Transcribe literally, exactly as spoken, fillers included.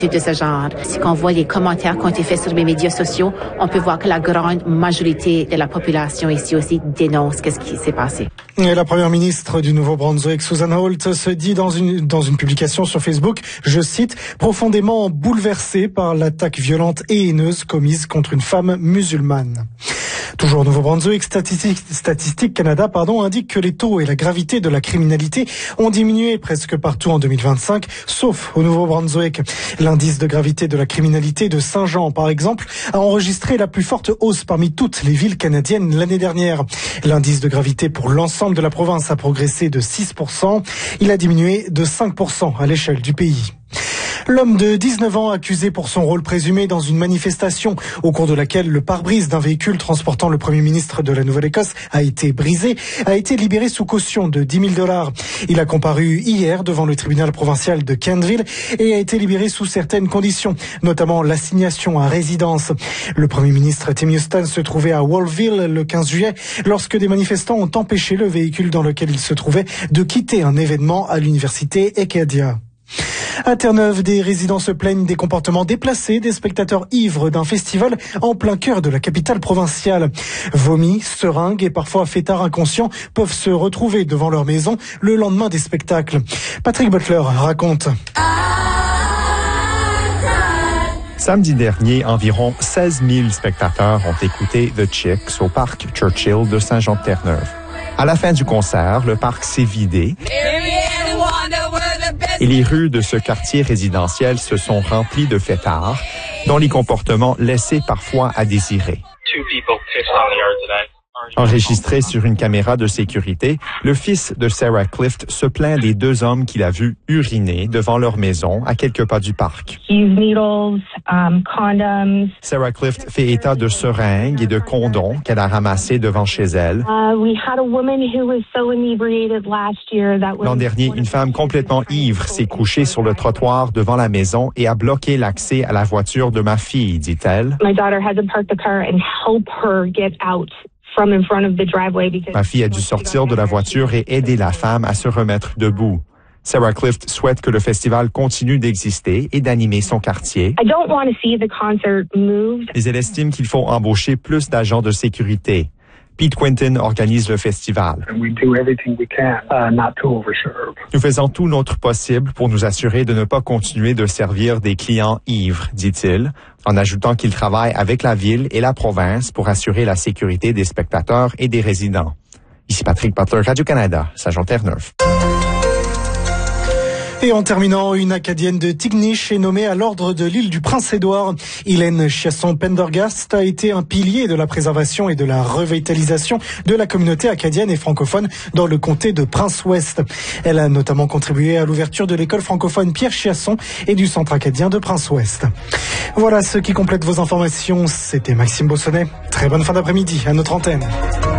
de ce genre. Si on voit les commentaires qui ont été faits sur les médias sociaux, on peut voir que la grande majorité de la population ici aussi dénonce ce qui s'est passé. Et la première ministre du Nouveau-Brunswick, Susan Holt, se dit dans une, dans une publication sur Facebook, je cite, profondément bouleversée par l'attaque violente et haineuse commise contre une femme musulmane. Toujours au Nouveau-Brunswick, Statistique, Statistique Canada pardon, indique que les taux et la gravité de la criminalité ont diminué presque partout en deux mille vingt-cinq, sauf au Nouveau-Brunswick. L'indice de gravité de la criminalité de Saint-Jean, par exemple, a enregistré la plus forte hausse parmi toutes les villes canadiennes l'année dernière. L'indice de gravité pour l'ensemble de la province a progressé de six pour cent. Il a diminué de cinq pour cent à l'échelle du pays. L'homme de dix-neuf ans accusé pour son rôle présumé dans une manifestation au cours de laquelle le pare-brise d'un véhicule transportant le Premier ministre de la Nouvelle-Écosse a été brisé, a été libéré sous caution de dix mille dollars. Il a comparu hier devant le tribunal provincial de Kentville et a été libéré sous certaines conditions, notamment l'assignation à résidence. Le Premier ministre Tim Houston se trouvait à Wallville le quinze juillet lorsque des manifestants ont empêché le véhicule dans lequel il se trouvait de quitter un événement à l'université Acadia. À Terre-Neuve, des résidents se plaignent des comportements déplacés des spectateurs ivres d'un festival en plein cœur de la capitale provinciale. Vomis, seringues et parfois fêtards inconscients peuvent se retrouver devant leur maison le lendemain des spectacles. Patrick Butler raconte. Samedi dernier, environ seize mille spectateurs ont écouté The Chicks au parc Churchill de Saint-Jean-de-Terre-Neuve. À la fin du concert, le parc s'est vidé et les rues de ce quartier résidentiel se sont remplies de fêtards dont les comportements laissaient parfois à désirer. Enregistré sur une caméra de sécurité, le fils de Sarah Clift se plaint des deux hommes qu'il a vus uriner devant leur maison à quelques pas du parc. Needles, um, condoms. Sarah Clift fait état de seringues et de condoms qu'elle a ramassés devant chez elle. Uh, we had a woman who was so inebriated last year that was... L'an dernier, une femme complètement ivre s'est couchée sur le trottoir devant la maison et a bloqué l'accès à la voiture de ma fille, dit-elle. My daughter had to park the car and help her get out. Ma fille a dû sortir de la voiture et aider la femme à se remettre debout. Sarah Clift souhaite que le festival continue d'exister et d'animer son quartier. I don't want to see the concert moved. Mais elle estime qu'il faut embaucher plus d'agents de sécurité. Pete Quinton organise le festival. Nous faisons tout notre possible pour nous assurer de ne pas continuer de servir des clients ivres, dit-il, en ajoutant qu'il travaille avec la ville et la province pour assurer la sécurité des spectateurs et des résidents. Ici Patrick Butler, Radio-Canada, Saint-Jean-Terre-Neuve. Et en terminant, une Acadienne de Tignish est nommée à l'ordre de l'île du Prince-Édouard. Hélène Chiasson-Pendergast a été un pilier de la préservation et de la revitalisation de la communauté acadienne et francophone dans le comté de Prince-Ouest. Elle a notamment contribué à l'ouverture de l'école francophone Pierre Chiasson et du centre acadien de Prince-Ouest. Voilà ce qui complète vos informations. C'était Maxime Bossonnet. Très bonne fin d'après-midi à notre antenne.